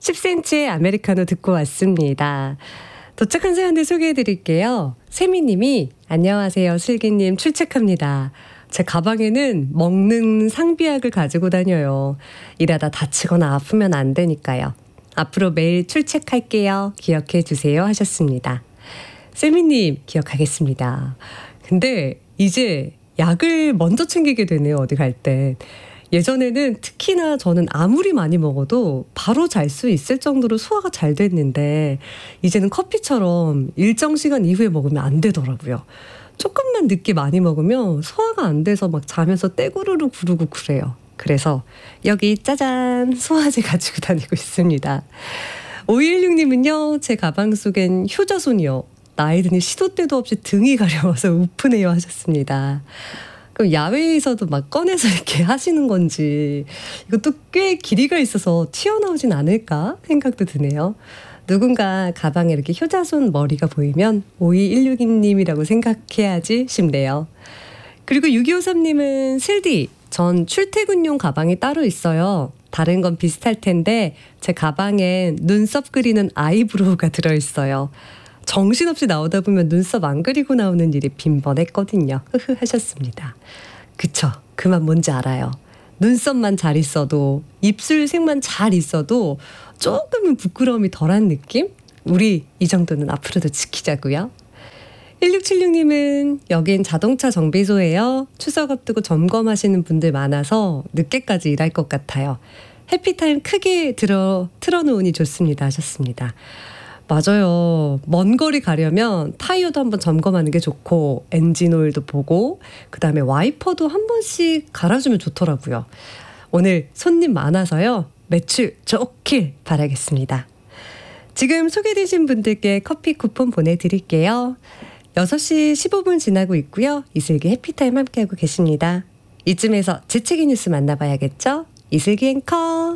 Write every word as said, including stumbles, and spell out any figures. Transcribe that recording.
십 센티미터의 아메리카노 듣고 왔습니다. 도착한 사연들 소개해드릴게요. 세미님이 안녕하세요 슬기님 출첵합니다. 제 가방에는 먹는 상비약을 가지고 다녀요. 일하다 다치거나 아프면 안 되니까요. 앞으로 매일 출첵할게요. 기억해 주세요 하셨습니다. 세미님 기억하겠습니다. 근데 이제 약을 먼저 챙기게 되네요. 어디 갈 때. 예전에는 특히나 저는 아무리 많이 먹어도 바로 잘 수 있을 정도로 소화가 잘 됐는데 이제는 커피처럼 일정 시간 이후에 먹으면 안 되더라고요. 조금만 늦게 많이 먹으면 소화가 안 돼서 막 자면서 떼구르르 구르고 그래요. 그래서 여기 짜잔 소화제 가지고 다니고 있습니다. 오이일육님은요. 제 가방 속엔 효자손이요. 나이 드니 시도 때도 없이 등이 가려워서 우프네요 하셨습니다. 그럼 야외에서도 막 꺼내서 이렇게 하시는 건지 이것도 꽤 길이가 있어서 튀어나오진 않을까 생각도 드네요. 누군가 가방에 이렇게 효자손 머리가 보이면 오이일육님이라고 생각해야지 싶네요. 그리고 육이오삼님은 슬디 전 출퇴근용 가방이 따로 있어요. 다른 건 비슷할 텐데 제 가방엔 눈썹 그리는 아이브로우가 들어있어요. 정신없이 나오다 보면 눈썹 안 그리고 나오는 일이 빈번했거든요. 흐흐 하셨습니다. 그쵸. 그 맛 뭔지 알아요. 눈썹만 잘 있어도 입술 색만 잘 있어도 조금은 부끄러움이 덜한 느낌? 우리 이 정도는 앞으로도 지키자고요. 일육칠육님은 여긴 자동차 정비소예요. 추석 앞두고 점검하시는 분들 많아서 늦게까지 일할 것 같아요. 해피타임 크게 들어, 틀어놓으니 좋습니다 하셨습니다. 맞아요. 먼 거리 가려면 타이어도 한번 점검하는 게 좋고 엔진 오일도 보고 그다음에 와이퍼도 한 번씩 갈아주면 좋더라고요. 오늘 손님 많아서요. 매출 좋길 바라겠습니다. 지금 소개되신 분들께 커피 쿠폰 보내드릴게요. 여섯 시 십오 분 지나고 있고요. 이슬기 해피타임 함께하고 계십니다. 이쯤에서 재채기 뉴스 만나봐야겠죠? 이슬기 앵커.